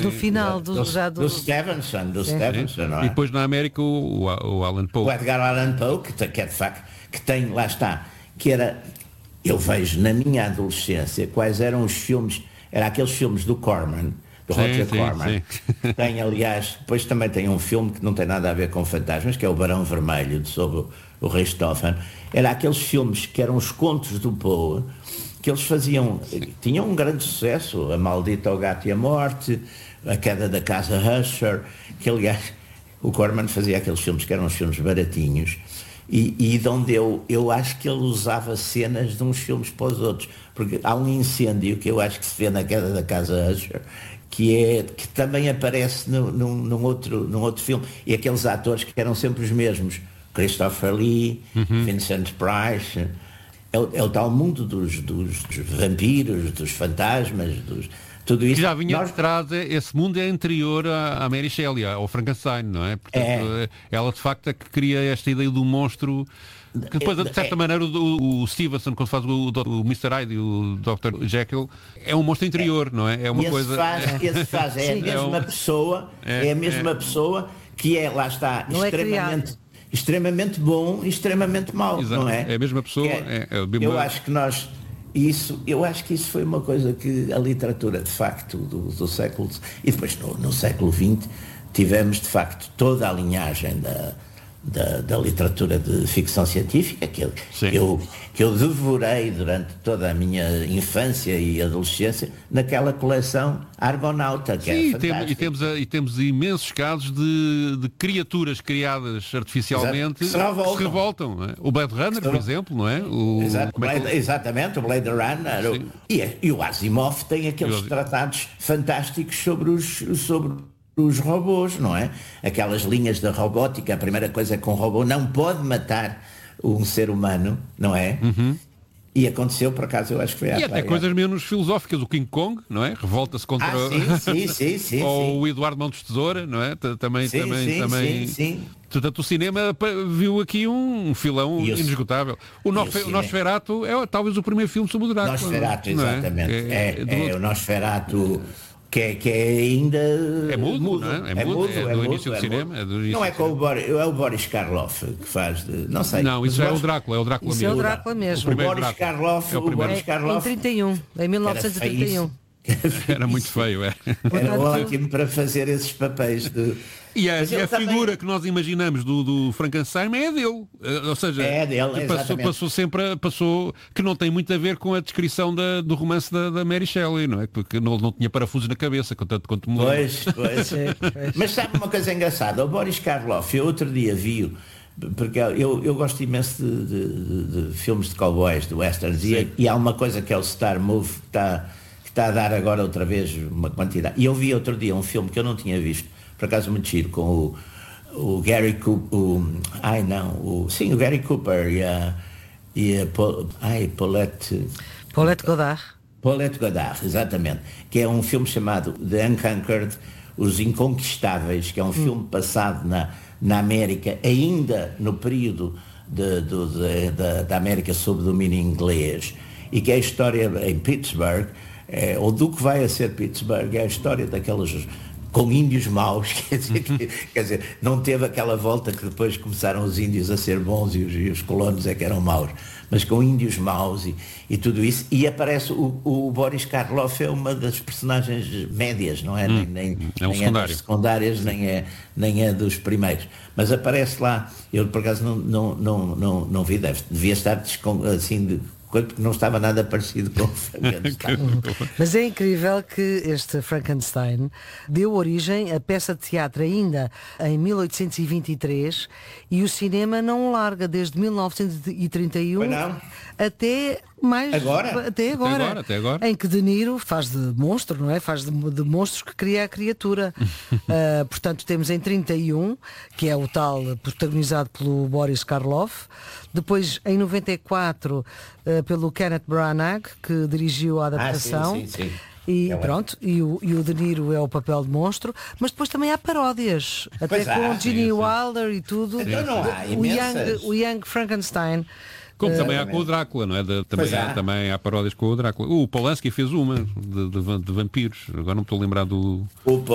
do final, do Stevenson, não é? E depois na América o Allan Poe. O Edgar Allan Poe, que é de facto, que tem, lá está, que era, eu vejo na minha adolescência quais eram os filmes, eram aqueles filmes do Corman, do Roger Corman. Tem, aliás, depois também tem um filme que não tem nada a ver com fantasmas, que é o Barão Vermelho, sobre o Richthofen. Era aqueles filmes que eram os contos do Poe, que eles faziam, tinham um grande sucesso, A Maldita, o Gato e a Morte, A Queda da Casa Usher, que aliás o Corman fazia aqueles filmes que eram os filmes baratinhos, e de onde eu acho que ele usava cenas de uns filmes para os outros, porque há um incêndio que eu acho que se vê na Queda da Casa Usher, que também aparece num outro filme, e aqueles atores que eram sempre os mesmos, Christopher Lee, Vincent Price, é o tal mundo dos vampiros, dos fantasmas, tudo isso. Que já vinha de trás, esse mundo é anterior à Mary Shelley, ao Frankenstein, não é? Portanto, ela de facto é que cria esta ideia do monstro, que depois, de certa maneira, o Stevenson, quando faz o Mr. Hyde e o Dr. Jekyll, é um monstro interior, não é? É uma coisa... Esse faz, é a mesma pessoa, é a mesma pessoa que lá está, extremamente bom e extremamente mau, exato, não é? É a mesma pessoa. Eu acho que isso foi uma coisa que a literatura, de facto, do século... E depois, no século XX, tivemos, de facto, toda a linhagem da literatura de ficção científica, que eu devorei durante toda a minha infância e adolescência, naquela coleção Argonauta, que é fantástica. E temos imensos casos de criaturas criadas artificialmente que se revoltam. Não é? O Blade Runner, por exemplo, não é? Exatamente, o Blade Runner. E o Asimov tem aqueles tratados fantásticos sobre os robôs, não é? Aquelas linhas da robótica, a primeira coisa é que um robô não pode matar um ser humano, não é? E aconteceu, por acaso, eu acho que foi E até coisas menos filosóficas, o King Kong, não é? Revolta-se contra... sim. Ou o Eduardo Mão de Tesoura, não é? Também. Sim. Portanto, o cinema viu aqui um filão inesgotável. O Nosferatu é talvez o primeiro filme sobre o Drácula. Nosferatu, exatamente. É o Nosferatu... Que é ainda... É mudo, não é? É do início do cinema. Não é com o Boris Karloff que faz não sei. Não, isso é o Drácula, isso é o Drácula mesmo. O Boris Karloff, em 31, em 1931. Era muito feio, Era ótimo para fazer esses papéis de... E a figura que nós imaginamos do Frankenstein é dele. Ou seja, passou que não tem muito a ver com a descrição do romance da Mary Shelley, não é? Porque não tinha parafusos na cabeça, tanto quanto me lembro. Pois. Mas sabe uma coisa engraçada? O Boris Karloff, eu outro dia vi-o, porque eu gosto imenso de filmes de cowboys, de westerns, e há uma coisa que é o Star Move, que está a dar agora outra vez uma quantidade. E eu vi outro dia um filme que eu não tinha visto, por acaso muito giro, com o Gary Cooper, o Gary Cooper e a Paulette Goddard. Paulette Goddard, exatamente, que é um filme chamado The Unconquered, Os Inconquistáveis, que é um filme passado na América, ainda no período da América sob domínio inglês, e que é a história em Pittsburgh, ou do que vai a ser Pittsburgh, é a história daquelas... com índios maus, quer dizer, não teve aquela volta que depois começaram os índios a ser bons e os colonos é que eram maus, mas com índios maus e tudo isso, e aparece o Boris Karloff, é uma das personagens médias, não é? Nem é das secundárias, nem é dos primeiros, mas aparece lá, eu por acaso não vi, devia estar assim porque não estava nada parecido com o Frankenstein. Mas é incrível que este Frankenstein deu origem a peça de teatro ainda em 1823 e o cinema não o larga desde 1931 até agora, em que De Niro faz de monstro, não é? Faz de monstros que cria a criatura. Portanto, temos em 31, que é o tal protagonizado pelo Boris Karloff, depois em 94 pelo Kenneth Branagh, que dirigiu a adaptação. Sim. E pronto, e o De Niro é o papel de monstro, mas depois também há paródias, até com Gene Wilder e tudo. Então não há imensas. O Young Frankenstein. Como também há com o Drácula, não é? Também há paródias com o Drácula. O Polanski fez uma de vampiros, agora não me estou a lembrar do...